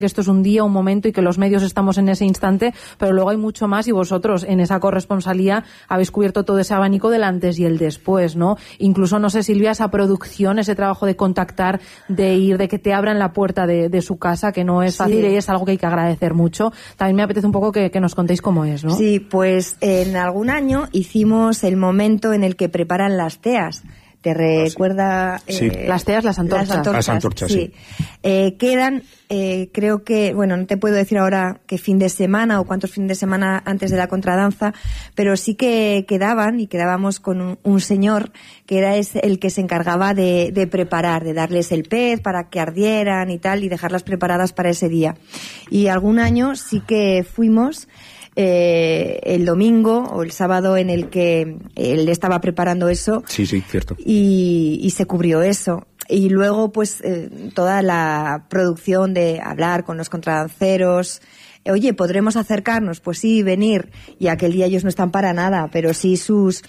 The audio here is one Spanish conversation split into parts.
que esto es un día, un momento y que los medios estamos en ese instante, pero luego hay mucho más y vosotros en esa corresponsalía habéis cubierto todo ese abanico del antes y el después, ¿no? Incluso, no sé, Silvia, esa producción, ese trabajo de contactar, de ir, de que te abran la puerta de su casa, que no es fácil y es algo que hay que agradecer mucho. También me apetece un poco que nos contéis cómo es, ¿no? Sí, pues en algún año hicimos el momento en el que preparan las teas. ¿Te recuerda? Sí. Las teas, las antorchas. Las antorchas, sí. Quedan, creo que, bueno, no te puedo decir ahora qué fin de semana o cuántos fines de semana antes de la contradanza, pero sí que quedábamos con un señor que era el que se encargaba de preparar, de darles el pez para que ardieran y tal, y dejarlas preparadas para ese día. Y algún año sí que fuimos el domingo o el sábado en el que él estaba preparando eso. Sí, cierto. Y se cubrió eso. Y luego, pues, toda la producción de hablar con los contradanceros. Oye, ¿podremos acercarnos? Pues sí, venir. Y aquel día ellos no están para nada, pero sí sus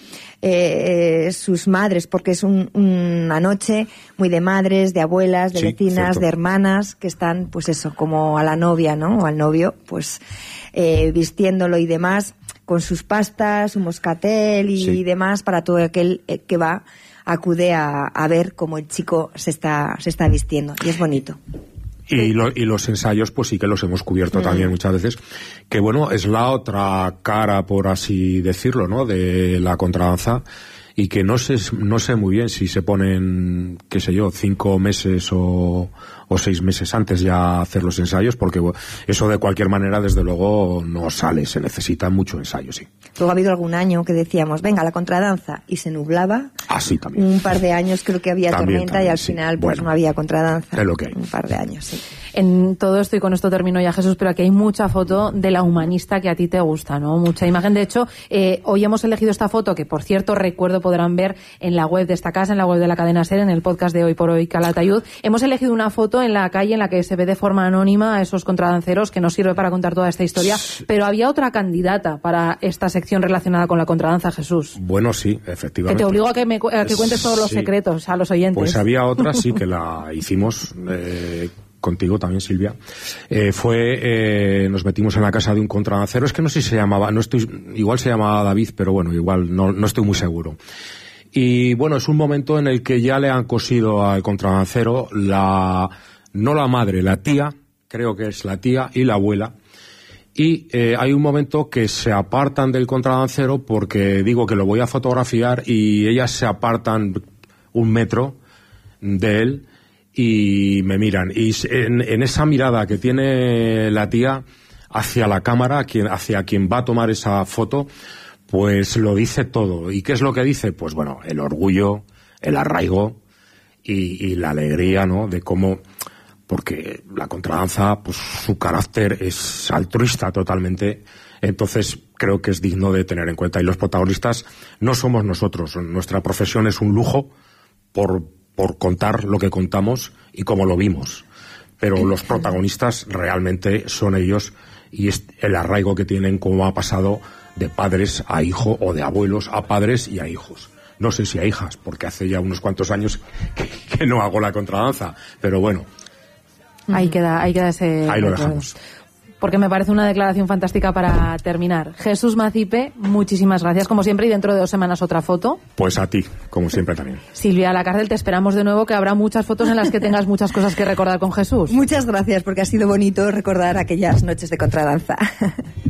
madres, porque es una noche muy de madres, de abuelas, de vecinas, cierto, de hermanas, que están, pues eso, como a la novia, ¿no? O al novio, pues vistiéndolo y demás, con sus pastas, su moscatel y demás, para todo aquel que acude a ver cómo el chico se está vistiendo. Y es bonito. Y los ensayos, pues sí que los hemos cubierto también muchas veces, que bueno, es la otra cara, por así decirlo, ¿no?, de la contradanza, y que no sé muy bien si se ponen, qué sé yo, 5 meses o 6 meses antes ya hacer los ensayos, porque eso de cualquier manera, desde luego, no sale, se necesita mucho ensayo, sí. Luego ha habido algún año que decíamos, venga, la contradanza, y se nublaba. Ah, sí, también. Un par de años creo que había tormenta y al sí, final pues bueno, no había contradanza. Es lo que hay. Un par de años, sí. En todo esto, y con esto termino ya, Jesús, pero aquí hay mucha foto de la humanista que a ti te gusta, ¿no? Mucha imagen. De hecho, hoy hemos elegido esta foto, que por cierto, recuerdo, podrán ver en la web de esta casa, en la web de la cadena SER, en el podcast de Hoy por Hoy Calatayud. Hemos elegido una foto en la calle en la que se ve de forma anónima a esos contradanceros, que nos sirve para contar toda esta historia, pero había otra candidata para esta sección relacionada con la contradanza, Jesús. Bueno, sí, efectivamente. Que te obligo a que cuentes todos los secretos a los oyentes. Pues había otra, sí, que la hicimos contigo también, Silvia. Nos metimos en la casa de un contradancero, es que no sé si se llamaba, igual se llamaba David, pero bueno, igual no estoy muy seguro. Y bueno, es un momento en el que ya le han cosido al contradancero no la madre, la tía, creo que es la tía y la abuela. Y hay un momento que se apartan del contradancero porque digo que lo voy a fotografiar y ellas se apartan 1 metro de él y me miran. Y en esa mirada que tiene la tía hacia la cámara, hacia quien va a tomar esa foto, pues lo dice todo. ¿Y qué es lo que dice? Pues bueno, el orgullo, el arraigo y la alegría, ¿no?, de cómo... Porque la contradanza, pues su carácter es altruista totalmente, entonces creo que es digno de tener en cuenta. Y los protagonistas no somos nosotros, nuestra profesión es un lujo por contar lo que contamos y cómo lo vimos, pero los protagonistas realmente son ellos, y es el arraigo que tienen, como ha pasado de padres a hijo o de abuelos a padres y a hijos. No sé si a hijas, porque hace ya unos cuantos años que no hago la contradanza, pero bueno. Ahí queda ese... Ahí lo dejamos. Porque me parece una declaración fantástica para terminar. Jesús Macipe, muchísimas gracias, como siempre, y dentro de 2 semanas otra foto. Pues a ti, como siempre también. Silvia, a la cárcel te esperamos de nuevo, que habrá muchas fotos en las que tengas muchas cosas que recordar con Jesús. Muchas gracias, porque ha sido bonito recordar aquellas noches de contradanza.